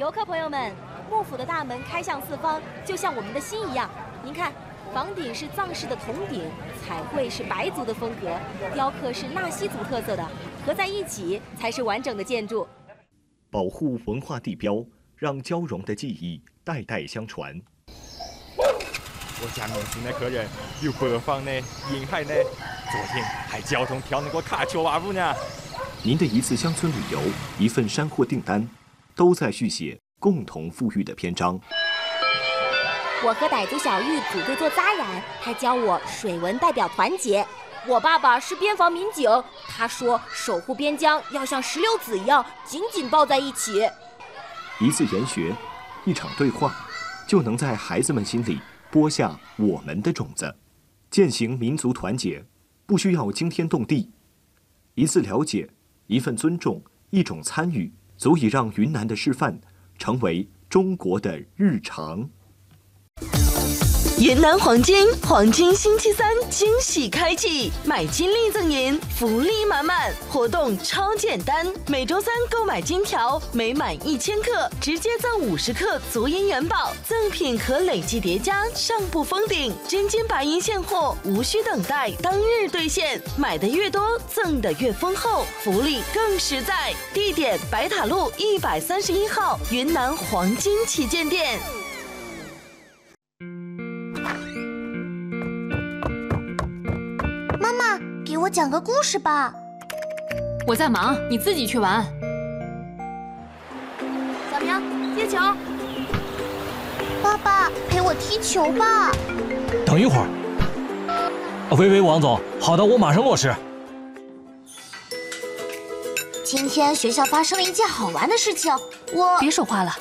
游客朋友们，幕府的大门开向四方，就像我们的心一样。您看，房顶是藏式的铜顶，彩绘是白族的风格，雕刻是纳西族特色的，合在一起才是完整的建筑。 保护文化地标，让交融的技艺代代相传。 我家民宿的客人有北方的、沿海的，昨天还交通跳那个卡丘娃舞呢。 您的一次乡村旅游，一份山货订单，都在续写共同富裕的篇章。 我和傣族小玉组队做扎染，他教我水纹代表团结。我爸爸是边防民警，他说守护边疆要像石榴籽一样紧紧抱在一起。 一次研学，一场对话，就能在孩子们心里播下我们的种子。践行民族团结，不需要惊天动地，一次了解，一份尊重，一种参与，足以让云南的示范成为中国的日常。 云南黄金星期三惊喜开启，买金立赠银，福利满满，活动超简单，每周三购买金条，每满1000克直接赠50克足银元宝，赠品可累计叠加，上不封顶，真金白银现货，无需等待，当日兑现，买的越多赠的越丰厚，福利更实在。地点：白塔路131号云南黄金旗舰店。 妈妈，给我讲个故事吧。 我在忙，你自己去玩。 小明，接球。 爸爸，陪我踢球吧。 等一会儿。喂，王总，好的，我马上落实。 今天学校发生了一件好玩的事情， 别说话了，